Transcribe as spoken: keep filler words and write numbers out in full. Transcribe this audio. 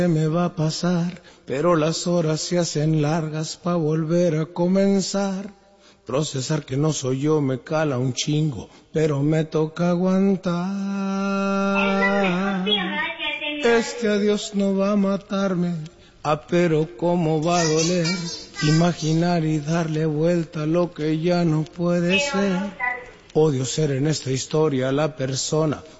Se me va a pasar, pero las horas se hacen largas pa' volver a comenzar. Procesar que no soy yo me cala un chingo, pero me toca aguantar. Este adiós no va a matarme, ah, pero cómo va a doler. Imaginar y darle vuelta a lo que ya no puede ser. Odio ser en esta historia la persona